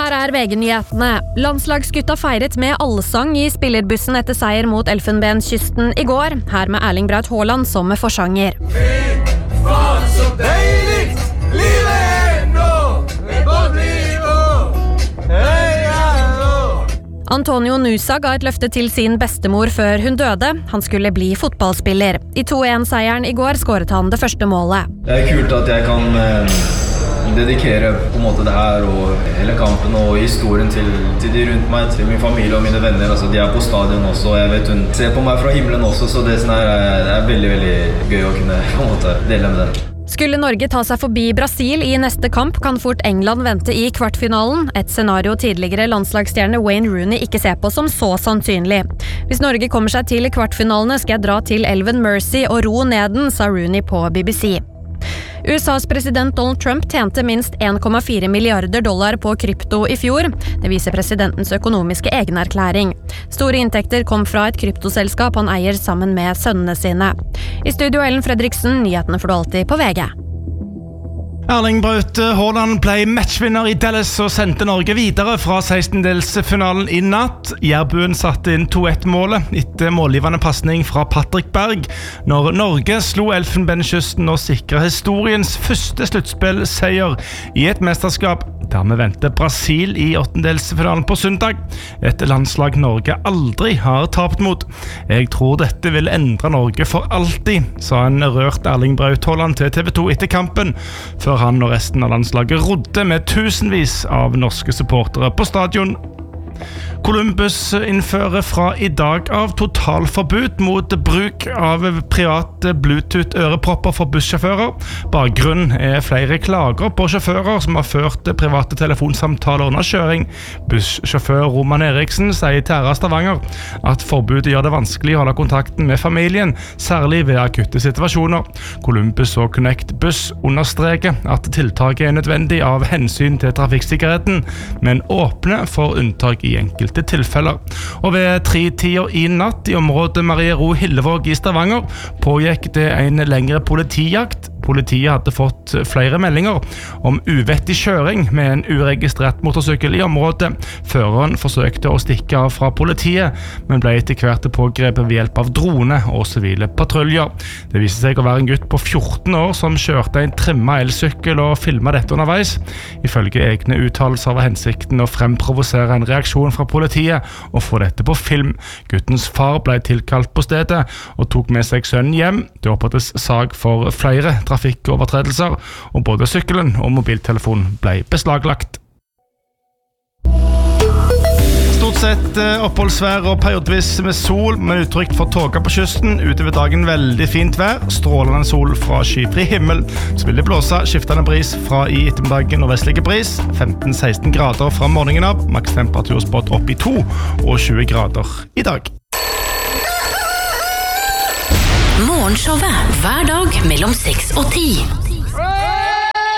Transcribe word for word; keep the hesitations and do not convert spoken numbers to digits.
Her er V G-nyhetene. Landslagsgutta feiret med allsang i spillerbussen etter seier mot Elfenbenskysten i går. Her med Erling Braut Haaland som forsanger. Fy faen så deilig! Livet er nå! Vi bare blir nå! Heia nå! Antonio Nusa ga et løfte til sin bestemor før hun døde. Han skulle bli fotballspiller. I to en-seieren i går skåret han det første målet. Det er kult at jeg kan eh, dedikere på en måte det her og hele kampen og historien til, til de rundt meg, til min familie og mine venner. Altså, de er på stadion også, og jeg vet hun ser på meg fra himmelen også, så det, sånn her, det er veldig, veldig gøy å kunne på en måte dele med dem. Skulle Norge ta seg forbi Brasil i neste kamp, kan fort England vente i kvartfinalen. Et scenario tidligere landslagsstjerne Wayne Rooney ikke ser på som så sannsynlig. Hvis Norge kommer seg til kvartfinalene, skal jeg dra til elven Mersey og ro ned den, sa Rooney på B B C. U S A's president Donald Trump tjente minst en komma fire milliarder dollar på krypto i fjor. Det viser presidentens økonomiske egenerklæring. Store inntekter kom fra et kryptoselskap han eier sammen med sønnene sine. I studio Ellen Fredriksen, nyhetene får du alltid på V G. Erling Braut Haaland ble matchvinner i Dallas og sendte Norge videre fra sekstendelsfinalen i natt. Jærbuen satte inn to ett-målet etter målgivende passning fra Patrick Berg, når Norge slo Elfenbenskysten og sikret historiens første sluttspillseier i et mesterskap. Dermed venter Brasil i åttendelsfinalen på søndag. Et landslag Norge aldri har tapt mot. Jeg tror dette vil endre Norge for alltid, sa en rørt Erling Braut Haaland til T V to etter kampen, før han og resten av landslaget rodde med tusenvis av norske supportere på stadion. Columbus innfører fra i dag av totalforbud mot bruk av private Bluetooth-ørepropper for bussjåfører. Bakgrunnen er flere klager på sjåfører som har ført private telefonsamtaler under kjøring. Bussjåfør Roman Eriksen sier til R A Stavanger at forbudet gjør det vanskelig å holde kontakten med familien, særlig ved akutte situasjoner. Columbus og Connect Buss understreker at tiltaket er nødvendig av hensyn til trafikksikkerheten, men åpner for unntak i enkelte tilfeller. Og ved tre-tida i natt i området Marie Ro Hillevåg i Stavanger pågikk det en lengre politijakt. Politiet hadde fått flere meldinger om uvettig kjøring med en uregistrert motorsykkel i området. Føreren forsøkte å stikke av fra politiet, men ble etter hvert pågrepet ved hjelp av drone og sivile patruljer. Det viste seg å være en gutt på fjorten år som kjørte en trimma elsykkel og filmet dette underveis. Ifølge egne uttalelser var hensikten å fremprovosere en reaksjon fra politiet og få dette på film. Guttens far ble tilkalt på stedet og tok med seg sønnen hjem. Det opprettes sak for flere trafikkovertredelser, og både sykkelen og mobiltelefonen ble beslaglagt. Stort sett oppholdsvær og periodvis med sol, men utrygt for tåke på kysten. Utover dagen veldig fint vær, strålende sol fra skyfri himmel. Så vil det blåse skiftende bris fra i ettermiddagen og vestlige bris. femten til seksten grader fra morgenen av, maks temperaturspott opp i to og tjue grader i dag. Morgenshowet hver dag mellom seks og ti.